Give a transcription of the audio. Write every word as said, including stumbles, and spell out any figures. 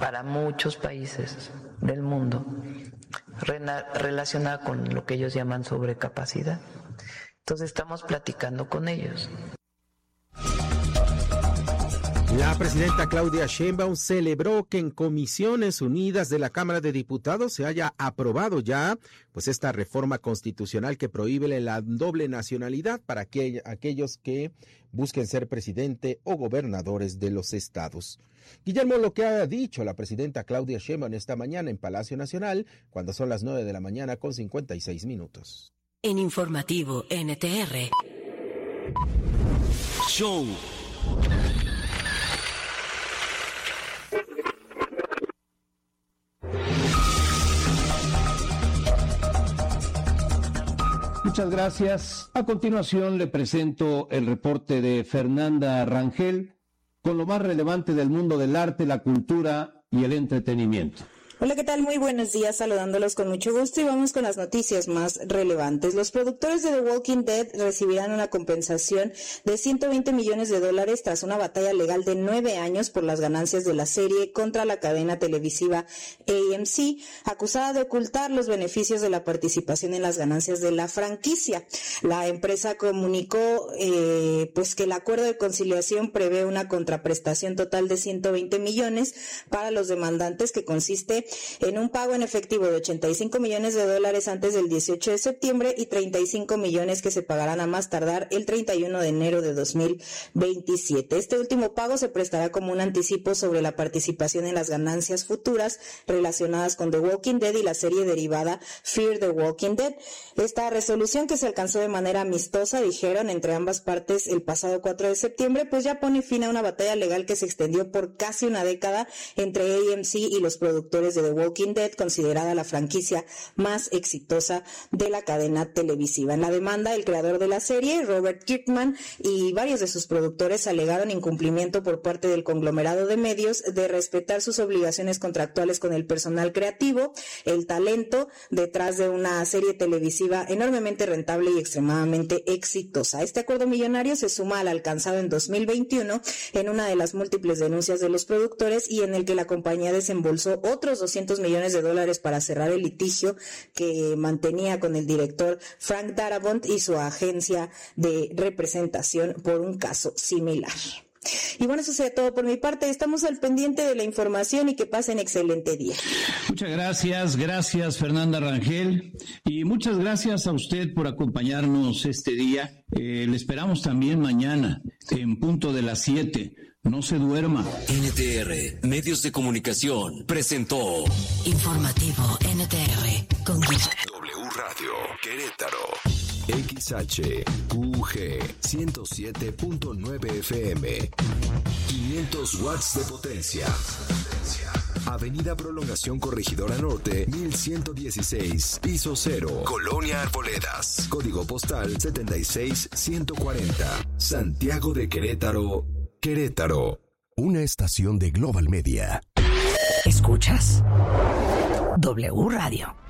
para muchos países del mundo relacionada con lo que ellos llaman sobrecapacidad. Entonces estamos platicando con ellos. La presidenta Claudia Sheinbaum celebró que en Comisiones Unidas de la Cámara de Diputados se haya aprobado ya pues esta reforma constitucional que prohíbe la doble nacionalidad para que, aquellos que busquen ser presidente o gobernadores de los estados. Guillermo, lo que ha dicho la presidenta Claudia Sheinbaum esta mañana en Palacio Nacional, cuando son las nueve de la mañana con cincuenta y seis minutos. En Informativo N T R. Show. Muchas gracias. A continuación le presento el reporte de Fernanda Rangel con lo más relevante del mundo del arte, la cultura y el entretenimiento. Hola, ¿qué tal? Muy buenos días, saludándolos con mucho gusto y vamos con las noticias más relevantes. Los productores de The Walking Dead recibirán una compensación de ciento veinte millones de dólares tras una batalla legal de nueve años por las ganancias de la serie contra la cadena televisiva A M C, acusada de ocultar los beneficios de la participación en las ganancias de la franquicia. La empresa comunicó eh, pues que el acuerdo de conciliación prevé una contraprestación total de ciento veinte millones para los demandantes, que consiste en un pago en efectivo de ochenta y cinco millones de dólares antes del dieciocho de septiembre y treinta y cinco millones que se pagarán a más tardar el treinta y uno de enero de dos mil veintisiete. Este último pago se prestará como un anticipo sobre la participación en las ganancias futuras relacionadas con The Walking Dead y la serie derivada Fear the Walking Dead. Esta resolución, que se alcanzó de manera amistosa, dijeron, entre ambas partes el pasado cuatro de septiembre, pues ya pone fin a una batalla legal que se extendió por casi una década entre A M C y los productores de The Walking Dead, considerada la franquicia más exitosa de la cadena televisiva. En la demanda, el creador de la serie, Robert Kirkman, y varios de sus productores alegaron incumplimiento por parte del conglomerado de medios de respetar sus obligaciones contractuales con el personal creativo, el talento detrás de una serie televisiva enormemente rentable y extremadamente exitosa. Este acuerdo millonario se suma al alcanzado en dos mil veintiuno en una de las múltiples denuncias de los productores y en el que la compañía desembolsó otros doscientos millones de dólares para cerrar el litigio que mantenía con el director Frank Darabont y su agencia de representación por un caso similar. Y bueno, eso sería todo por mi parte. Estamos al pendiente de la información y que pasen excelente día. Muchas gracias, gracias Fernanda Rangel, y muchas gracias a usted por acompañarnos este día. Eh, le esperamos también mañana en punto de las siete. No se duerma. N T R, Medios de Comunicación, presentó Informativo N T R con W Radio, Querétaro. X H Q G ciento siete punto nueve F M. quinientos watts de potencia. Avenida Prolongación Corregidora Norte, mil ciento dieciséis, piso cero, Colonia Arboledas. Código postal setenta y seis ciento cuarenta. Santiago de Querétaro, Querétaro. Una estación de Global Media. Escuchas W Radio.